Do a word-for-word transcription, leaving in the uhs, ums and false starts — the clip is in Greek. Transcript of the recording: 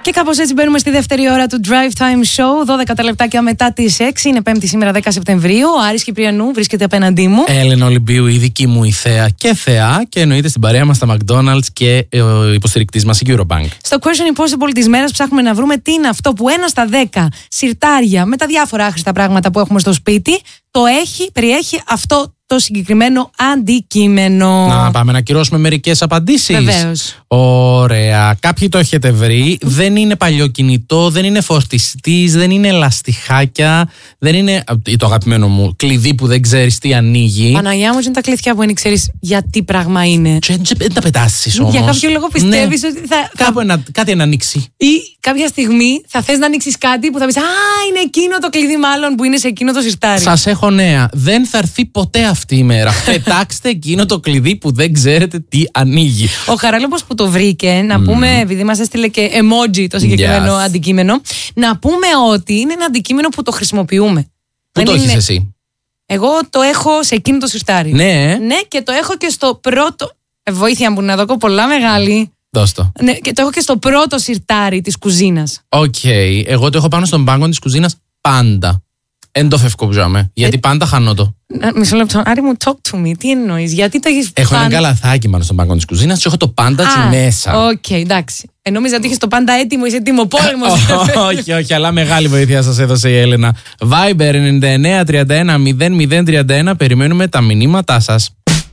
Και κάπως έτσι μπαίνουμε στη δεύτερη ώρα του Drive Time Show, δώδεκα τα λεπτάκια μετά τις έξι. Είναι Πέμπτη σήμερα, δέκα Σεπτεμβρίου. Ο Άρης Κυπριανού βρίσκεται απέναντί μου. Έλενα Ολυμπίου, η δική μου η θέα και θεά. Και εννοείται στην παρέα μας στα McDonald's και ο υποστηρικτής μας η Eurobank. Στο Question Impossible της μέρας ψάχνουμε να βρούμε τι είναι αυτό που ένα στα δέκα σιρτάρια με τα διάφορα άχρηστα πράγματα που έχουμε στο σπίτι το έχει, περιέχει αυτό το συγκεκριμένο αντικείμενο. Να πάμε να ακυρώσουμε μερικές απαντήσεις. Βεβαίως. Ωραία. Κάποιοι το έχετε βρει. Δεν είναι παλιό κινητό, δεν είναι φορτιστής, δεν είναι λαστιχάκια, δεν είναι το αγαπημένο μου κλειδί που δεν ξέρεις τι ανοίγει. Παναγιά μου, είναι τα κλειδιά που δεν ξέρεις για τι πράγμα είναι. Δεν τα πετάσεις όμως. Για κάποιο λόγο πιστεύεις, ναι, ότι θα. Κάπου ένα, κάτι να ανοίξει. Ή κάποια στιγμή θα θες να ανοίξεις κάτι που θα πεις α, είναι εκείνο το κλειδί, μάλλον που είναι σε εκείνο το σιρτάρι. Σας έχω νέα. Δεν θα έρθει ποτέ αυτή η μέρα. Πετάξτε εκείνο το κλειδί που δεν ξέρετε τι ανοίγει. Ο Χαράλαμπος που το βρήκε, να mm. πούμε, επειδή μας έστειλε και emoji το συγκεκριμένο yes. αντικείμενο, να πούμε ότι είναι ένα αντικείμενο που το χρησιμοποιούμε. Πού δεν το είναι... έχεις εσύ? Εγώ το έχω σε εκείνο το σιρτάρι. Ναι. Ναι, και το έχω και στο πρώτο. Ε, βοήθεια μου να δω πολλά μεγάλη. Δώσ' το. Ναι, και το έχω και στο πρώτο σιρτάρι της κουζίνας. Οκ. Okay. Εγώ το έχω πάνω στον πάγκο της κουζίνας πάντα. Εν το φευκό που ζάμε. Γιατί ε... πάντα χάνω το. Μισό λεπτό. Άρη μου, talk to me. Τι εννοείς? Γιατί το έχεις. Έχω πάνω... ένα καλαθάκι πάνω στον πάγκο της κουζίνας και έχω το πάντα τσι μέσα. Οκ, okay, εντάξει. Ε, νόμιζα ότι είχες το πάντα έτοιμο, είσαι έτοιμο πόλεμος. Όχι, όχι, αλλά μεγάλη βοήθεια σας έδωσε η Έλενα. Viber ενενήντα εννέα τριάντα ένα μηδέν μηδέν τριάντα ένα. Περιμένουμε τα μηνύματά σας.